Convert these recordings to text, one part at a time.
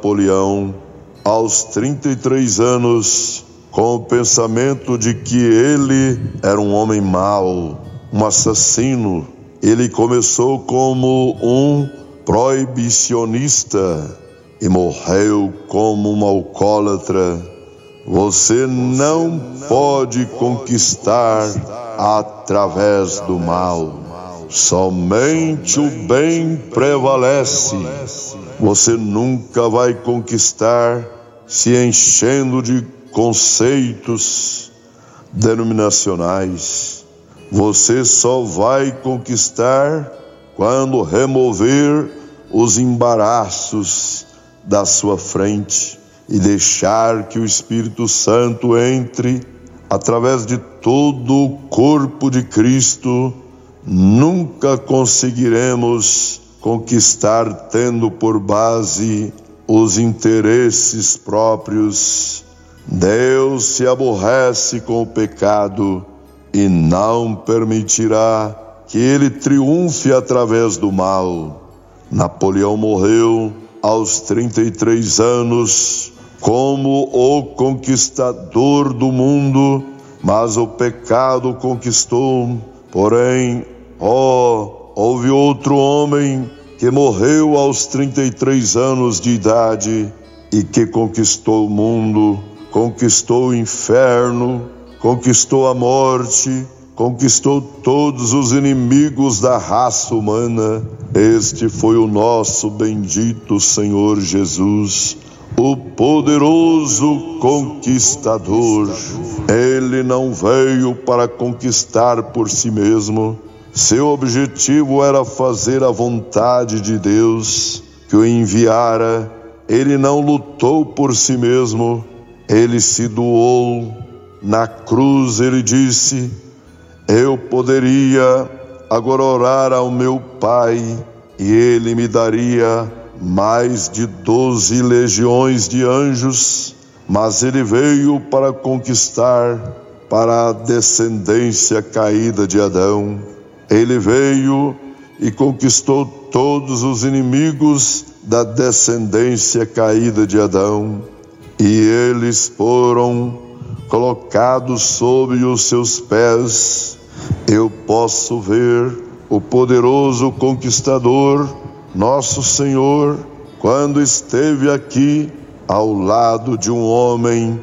Napoleão, aos 33 anos, com o pensamento de que ele era um homem mau, um assassino. Ele começou como um proibicionista e morreu como um alcoólatra. Você não pode conquistar através do mal. Somente o bem prevalece. Você nunca vai conquistar se enchendo de conceitos denominacionais. Você só vai conquistar quando remover os embaraços da sua frente e deixar que o Espírito Santo entre através de todo o corpo de Cristo. Nunca conseguiremos conquistar tendo por base os interesses próprios. Deus se aborrece com o pecado e não permitirá que ele triunfe através do mal. Napoleão morreu aos 33 anos como o conquistador do mundo, mas o pecado o conquistou. Porém, houve outro homem que morreu aos 33 anos de idade e que conquistou o mundo, conquistou o inferno, conquistou a morte, conquistou todos os inimigos da raça humana. Este foi o nosso bendito Senhor Jesus, o poderoso conquistador. Ele não veio para conquistar por si mesmo. Seu objetivo era fazer a vontade de Deus que o enviara. Ele não lutou por si mesmo. Ele se doou. Na cruz ele disse: eu poderia agora orar ao meu Pai e ele me daria mais de 12 legiões de anjos, mas ele veio para conquistar para a descendência caída de Adão. Ele veio e conquistou todos os inimigos da descendência caída de Adão, e eles foram colocados sob os seus pés. Eu posso ver o poderoso conquistador, nosso Senhor, quando esteve aqui ao lado de um homem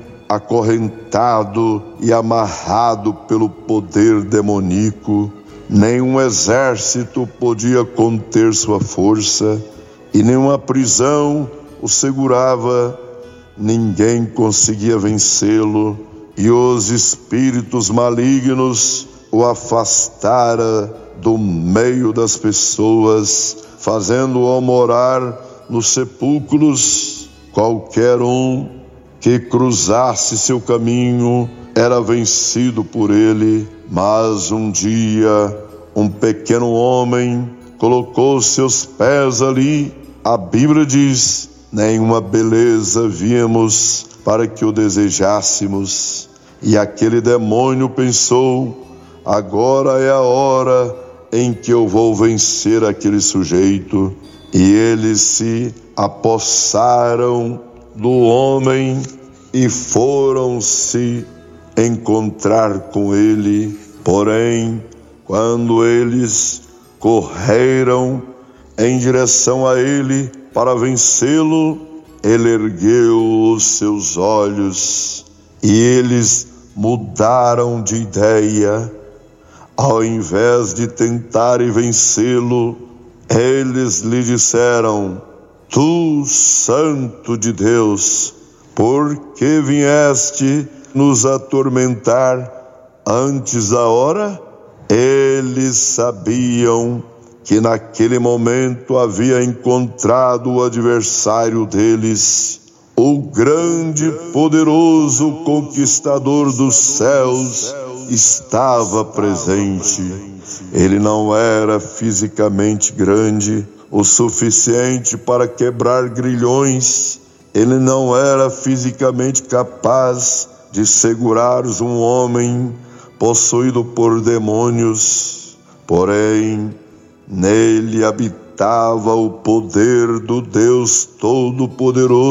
acorrentado e amarrado pelo poder demoníaco. Nenhum exército podia conter sua força e nenhuma prisão o segurava. Ninguém conseguia vencê-lo e os espíritos malignos o afastara do meio das pessoas, fazendo-o morar nos sepulcros. Qualquer um que cruzasse seu caminho era vencido por ele. Mas um dia, um pequeno homem colocou seus pés ali. A Bíblia diz: nenhuma beleza víamos para que o desejássemos. E aquele demônio pensou: agora é a hora em que eu vou vencer aquele sujeito. E eles se apossaram do homem e foram se encontrar com ele. Porém, quando eles correram em direção a ele para vencê-lo, ele ergueu os seus olhos e eles mudaram de ideia. Ao invés de tentarem vencê-lo, eles lhe disseram: tu, santo de Deus, por que vieste nos atormentar antes da hora? Eles sabiam que naquele momento havia encontrado o adversário deles, o grande, poderoso conquistador dos céus estava presente. Ele não era fisicamente grande o suficiente para quebrar grilhões. Ele não era fisicamente capaz de segurar um homem possuído por demônios. Porém, nele habitava o poder do Deus Todo-Poderoso.